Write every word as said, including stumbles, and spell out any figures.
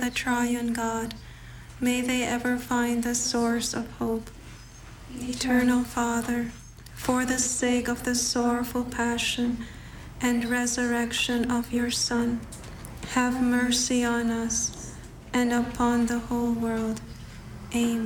the triune God, may they ever find the source of hope. Eternal Father, for the sake of the sorrowful passion and resurrection of your Son, have mercy on us and upon the whole world. Amen.